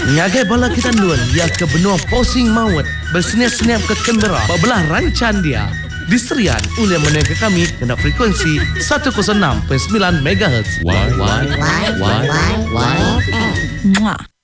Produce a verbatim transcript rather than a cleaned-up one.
Ngagai bala kita nuan ia ke benua posing maut bersenyap-senyap ke Canberra bebelah rancan dia. Diserian oleh menengah kami kena frekuensi seratus enam perpuluhan sembilan megahertz. Why, why, why, why, why, why, Mwah.